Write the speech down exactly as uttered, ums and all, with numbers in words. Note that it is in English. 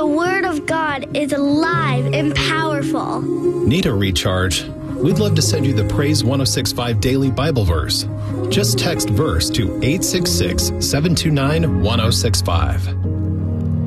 The Word of God is alive and powerful. Need a recharge? We'd love to send you the Praise one oh six point five Daily Bible Verse. Just text verse to eight six six, seven two nine, one oh six five.